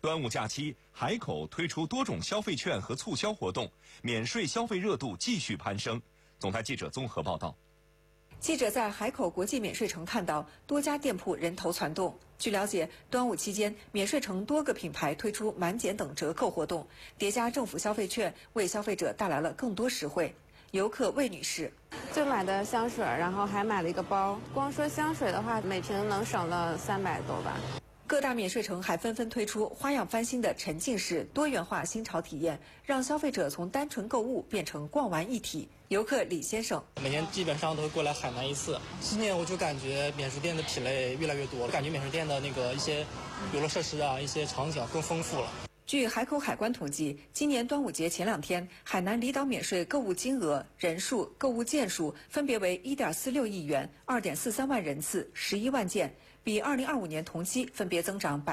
端午假期，海口推出多种消费券和促销活动，免税消费热度继续攀升。总台记者综合报道。 记者在海口国际免税城看到多家店铺人头攒动。据了解，端午期间，免税城多个品牌推出满减等折扣活动，叠加政府消费券，为消费者带来了更多实惠。游客魏女士就买的香水，然后还买了一个包。光说香水的话，每瓶能省了300多吧。 各大免税城还纷纷推出花样翻新的沉浸式多元化新潮体验，让消费者从单纯购物变成逛完一体。游客李先生每年基本上都会过来海南一次，今年我就感觉免税店的品类越来越多，感觉免税店的一些游乐设施啊，一些场景更丰富了。 据海口海关统计，今年端午节前2天，海南离岛免税购物金额、人数、购物件数分别为1.46亿元、2.43万人次、11万件，比2025年同期分别增长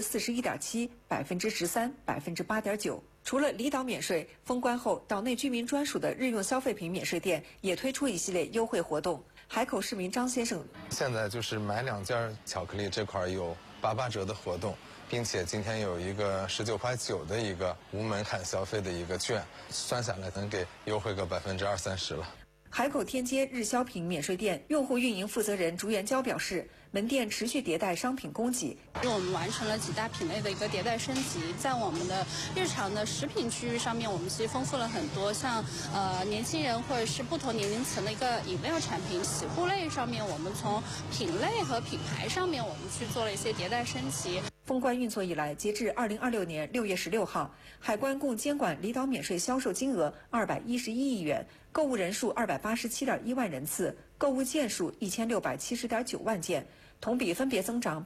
41.7%、13%、8.9%。除了离岛免税，封关后岛内居民专属的日用消费品免税店也推出一系列优惠活动。海口市民张先生， 现在就是买2件巧克力这块有88折的活动。并且今天有一个19.9块的一个无门槛消费的一个券，算下来能给优惠个20-30%了。 海口天街日销品免税店用户运营负责人朱元娇表示，门店持续迭代商品供给， 我们完成了几大品类的一个迭代升级，在我们的日常的食品区域上面，我们其实丰富了很多，像年轻人或者是不同年龄层的一个饮料产品。洗护类上面，我们从品类和品牌上面，我们去做了一些迭代升级。 封关运作以来，截至2026年6月16号，海关共监管离岛免税销售金额211亿元，购物人数287.1万人次，购物件数1670.9万件，同比分别增长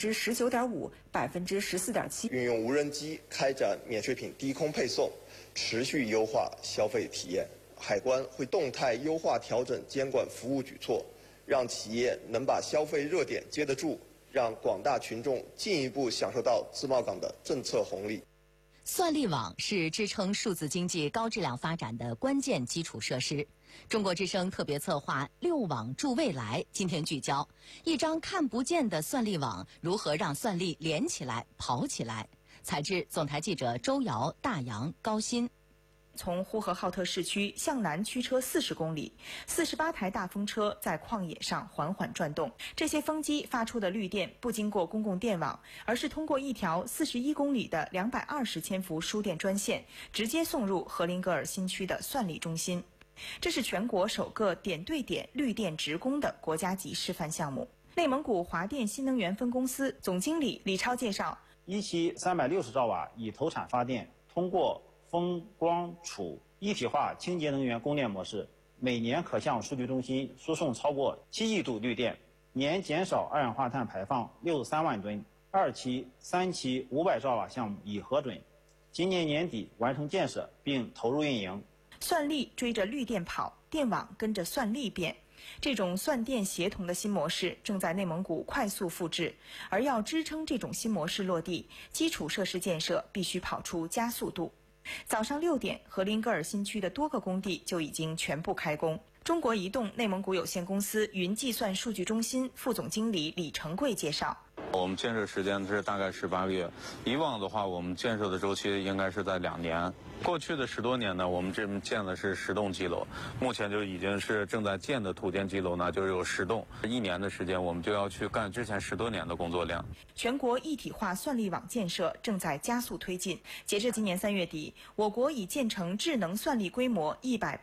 19.5%、14.7%。 运用无人机开展免税品低空配送，持续优化消费体验。海关会动态优化调整监管服务举措，让企业能把消费热点接得住，让广大群众进一步享受到自贸港的政策红利。 算力网是支撑数字经济高质量发展的关键基础设施。中国之声特别策划6网助未来，今天聚焦一张看不见的算力网如何让算力连起来、跑起来。采制总台记者周瑶、大洋、高鑫。 从呼和浩特市区向南驱车40公里，48台大风车在旷野上缓缓转动。这些风机发出的绿电不经过公共电网，而是通过一条41公里的220千伏输电专线，直接送入荷林格尔新区的算力中心。这是全国首个点对点绿电直供的国家级示范项目。内蒙古华电新能源分公司总经理李超介绍， 一期360兆瓦以投产发电，通过风光储一体化清洁能源供电模式，每年可向数据中心输送超过7亿度绿电，年减少二氧化碳排放63万吨。2期、3期500兆瓦项目已核准，今年年底完成建设并投入运营。 算力追着绿电跑，电网跟着算力变。这种算电协同的新模式正在内蒙古快速复制，而要支撑这种新模式落地，基础设施建设必须跑出加速度。早上6点，荷林格尔新区的多个工地就已经全部开工。中国移动内蒙古有限公司云计算数据中心副总经理李成贵介绍， 我们建设时间是大概18个月，以往的话我们建设的周期应该是在2年。过去的10多年呢，我们这边建的是10栋基楼，目前就已经是正在建的土建基楼呢，就有10栋。1年的时间，我们就要去干之前10多年的工作量。 全国一体化算力网建设正在加速推进。截至今年3月底，我国已建成智能算力规模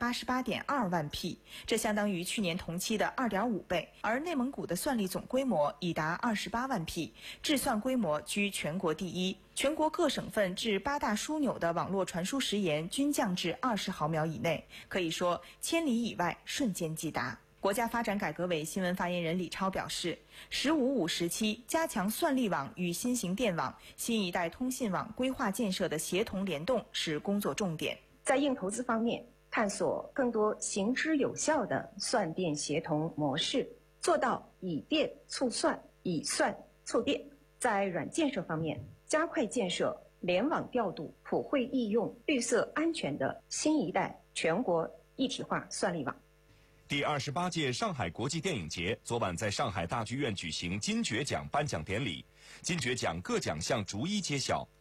188.2万匹，这相当于去年同期的2.5倍。而内蒙古的算力总规模已达28万匹，智算规模居全国第一。全国各省份至8大枢纽的网络传输时延均降至20毫秒以内，可以说千里以外瞬间即达。国家发展改革委新闻发言人李超表示，“15-5”时期加强算力网与新型电网、新一代通信网规划建设的协同联动是工作重点。 在硬投资方面，探索更多行之有效的算电协同模式，做到以电促算、以算促电。在软建设方面，加快建设联网调度、普惠易用、绿色安全的新一代全国一体化算力网。 第28届上海国际电影节昨晚在上海大剧院举行金爵奖颁奖典礼，金爵奖各奖项逐一揭晓。